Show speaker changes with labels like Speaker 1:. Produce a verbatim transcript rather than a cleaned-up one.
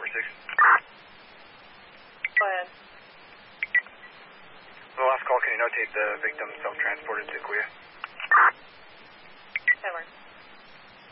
Speaker 1: six.
Speaker 2: Go ahead.
Speaker 1: The last call, can you notate the victim self-transported to Kuya?